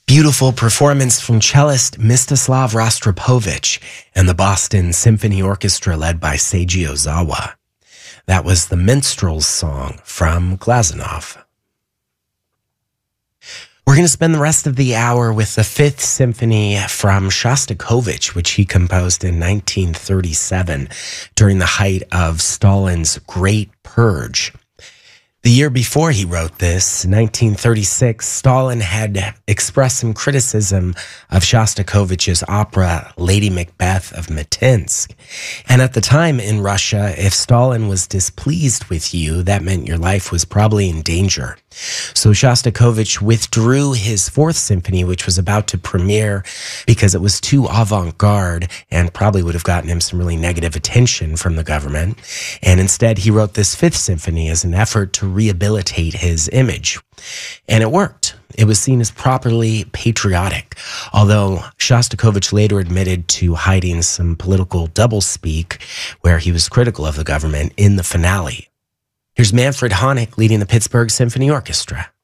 Beautiful performance from cellist Mstislav Rostropovich and the Boston Symphony Orchestra led by Seiji Ozawa. That was the Minstrel's Song from Glazunov. We're going to spend the rest of the hour with the Fifth Symphony from Shostakovich, which he composed in 1937 during the height of Stalin's Great Purge. The year before he wrote this, 1936, Stalin had expressed some criticism of Shostakovich's opera Lady Macbeth of Mtsensk. And at the time in Russia, if Stalin was displeased with you, that meant your life was probably in danger. So Shostakovich withdrew his Fourth Symphony, which was about to premiere because it was too avant-garde and probably would have gotten him some really negative attention from the government. And instead, he wrote this Fifth Symphony as an effort to rehabilitate his image. And it worked. It was seen as properly patriotic, although Shostakovich later admitted to hiding some political doublespeak where he was critical of the government in the finale. Here's Manfred Honeck leading the Pittsburgh Symphony Orchestra.